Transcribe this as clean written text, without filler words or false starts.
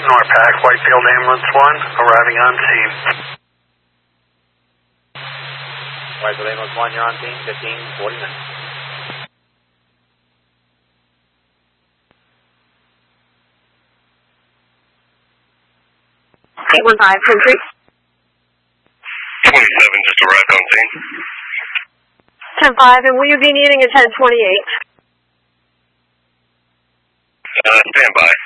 NORPAC, Whitefield Ambulance 1, arriving on scene. Whitefield Ambulance 1, you're on scene, 1549. Country. 27 just arrived on scene. 10-5, and will you be needing a 1028? Stand by.